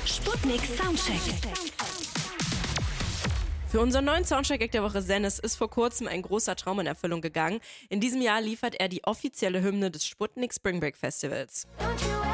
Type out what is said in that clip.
Sputnik Soundcheck. Für unseren neuen Soundcheck der Woche Sennes ist vor kurzem ein großer Traum in Erfüllung gegangen. In diesem Jahr liefert er die offizielle Hymne des Sputnik Spring Break Festivals.